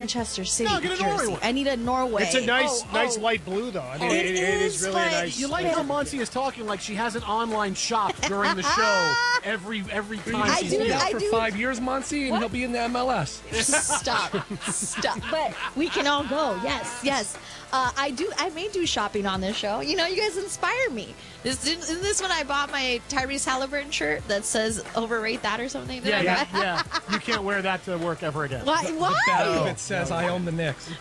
Manchester City No, get a jersey. Norway one. I need a Norway. It's a nice light blue, though. I mean, it is really but nice. You like how Muncie is talking like she has an online shop during the show every time I she's do. here. I for do. 5 years, Muncie, and he'll be in the MLS. Stop. But we can all go. Yes. I may do shopping on this show. You guys inspire me. Isn't this when I bought my Tyrese Halliburton shirt that says overrate that or something? Yeah. You can't wear that to work ever again. Why? That even says I own the Knicks.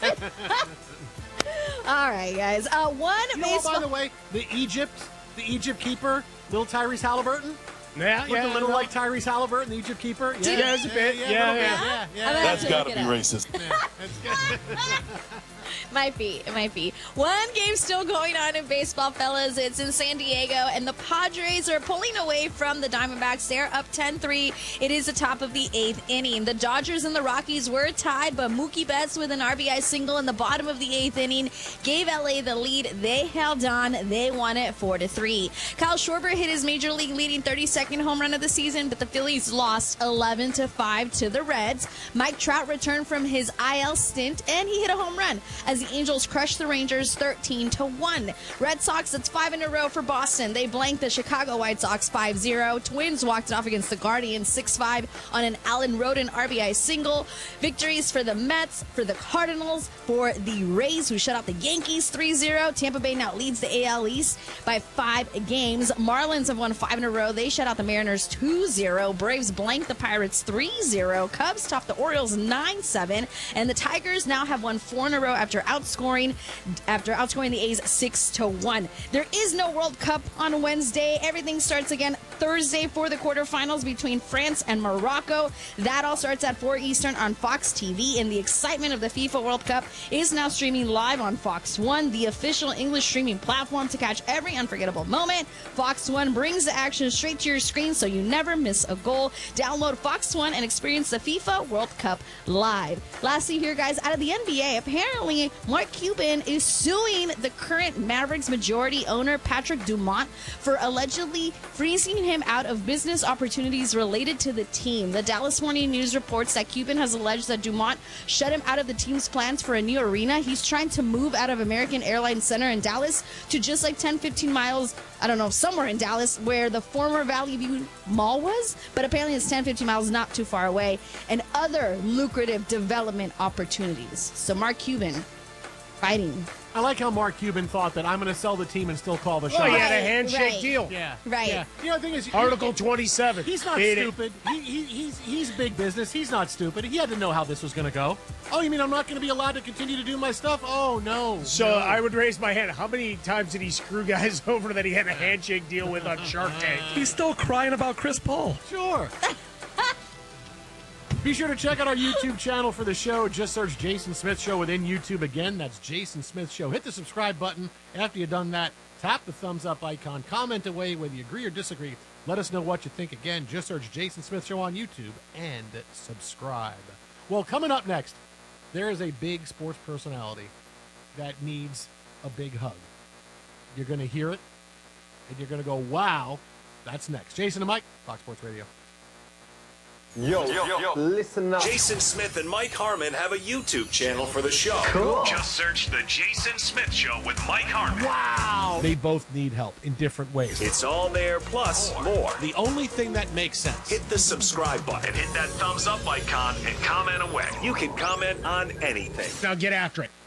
All right, guys. By the way, the Egypt keeper, little Tyrese Halliburton. Yeah, Look a little like Tyrese Halliburton, the Egypt keeper. Yeah, it's a bit. Yeah. That's got to be racist. It might be. One game still going on in baseball, fellas. It's in San Diego, and the Padres are pulling away from the Diamondbacks. They're up 10-3. It is the top of the 8th inning. The Dodgers and the Rockies were tied, but Mookie Betts with an RBI single in the bottom of the 8th inning gave LA the lead. They held on. They won it 4-3. Kyle Schwarber hit his major league leading 32nd home run of the season, but the Phillies lost 11-5 to the Reds. Mike Trout returned from his IL stint, and he hit a home run as the Angels crushed the Rangers 13-1. Red Sox, it's 5 in a row for Boston. They blanked the Chicago White Sox 5-0. Twins walked it off against the Guardians 6-5 on an Allen Roden RBI single. Victories for the Mets, for the Cardinals, for the Rays, who shut out the Yankees 3-0. Tampa Bay now leads the AL East by 5 games. Marlins have won 5 in a row. They shut out the Mariners 2-0. Braves blanked the Pirates 3-0. Cubs topped the Orioles 9-7. And the Tigers now have won 4 in a row after outscoring the A's 6-1. There is no World Cup on Wednesday. Everything starts again Thursday for the quarterfinals between France and Morocco. That all starts at 4 Eastern on Fox TV, and the excitement of the FIFA World Cup is now streaming live on Fox One, the official English streaming platform to catch every unforgettable moment. Fox One brings the action straight to your screen so you never miss a goal. Download Fox One and experience the FIFA World Cup live. Lastly here, guys, out of the NBA, apparently Mark Cuban is suing the current Mavericks majority owner, Patrick Dumont, for allegedly freezing him out of business opportunities related to the team. The Dallas Morning News reports that Cuban has alleged that Dumont shut him out of the team's plans for a new arena. He's trying to move out of American Airlines Center in Dallas to just like 10-15 miles, I don't know, somewhere in Dallas where the former Valley View Mall was, but apparently it's 10-15 miles, not too far away, and other lucrative development opportunities. So Mark Cuban fighting. I like how Mark Cuban thought that I'm going to sell the team and still call the Well, shot. he had a handshake Right. deal. Yeah. Right. Yeah. The thing is, Article 27. He's not Beat it. stupid. He's big business. He's not stupid. He had to know how this was going to go. Oh, you mean I'm not going to be allowed to continue to do my stuff? Oh, no. So no. I would raise my hand. How many times did he screw guys over that he had a handshake deal with on Shark Tank? He's still crying about Chris Paul. Sure. Be sure to check out our YouTube channel for the show. Just search Jason Smith Show within YouTube. Again, that's Jason Smith Show. Hit the subscribe button. After you've done that, tap the thumbs up icon. Comment away whether you agree or disagree. Let us know what you think. Again, just search Jason Smith Show on YouTube and subscribe. Well, coming up next, there is a big sports personality that needs a big hug. You're going to hear it, and you're going to go, wow. That's next. Jason and Mike, Fox Sports Radio. Yo, Listen up. Jason Smith and Mike Harmon have a YouTube channel for the show. Cool. Just search The Jason Smith Show with Mike Harmon. Wow. They both need help in different ways. It's all there, plus more. The only thing that makes sense. Hit the subscribe button. And hit that thumbs up icon and comment away. You can comment on anything. Now get after it.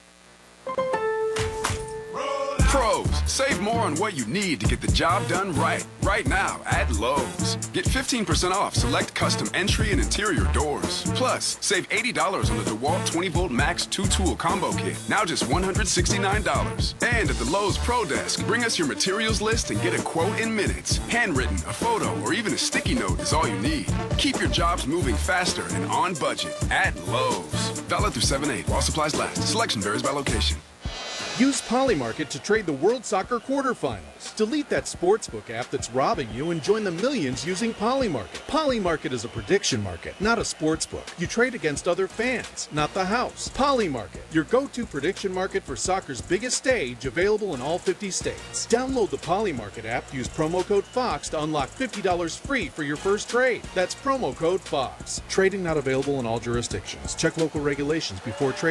Pros, save more on what you need to get the job done right. Right now at Lowe's. Get 15% off select custom entry and interior doors. Plus, save $80 on the DeWalt 20-volt Max 2-tool combo kit. Now just $169. And at the Lowe's Pro Desk, bring us your materials list and get a quote in minutes. Handwritten, a photo, or even a sticky note is all you need. Keep your jobs moving faster and on budget at Lowe's. Valid through 7/8 while supplies last. Selection varies by location. Use Polymarket to trade the World Soccer quarterfinals. Delete that sportsbook app that's robbing you and join the millions using Polymarket. Polymarket is a prediction market, not a sportsbook. You trade against other fans, not the house. Polymarket, your go-to prediction market for soccer's biggest stage, available in all 50 states. Download the Polymarket app, use promo code FOX to unlock $50 free for your first trade. That's promo code FOX. Trading not available in all jurisdictions. Check local regulations before trading.